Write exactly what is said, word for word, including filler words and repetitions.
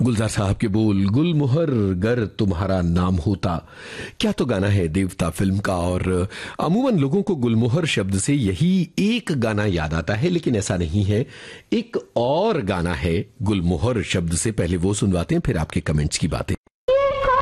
गुलजार साहब के बोल, गुलमोहर गर तुम्हारा नाम होता। क्या तो गाना है देवता फिल्म का। और अमूमन लोगों को गुलमोहर शब्द से यही एक गाना याद आता है, लेकिन ऐसा नहीं है। एक और गाना है गुलमोहर शब्द से। पहले वो सुनवाते हैं, फिर आपके कमेंट्स की बातें।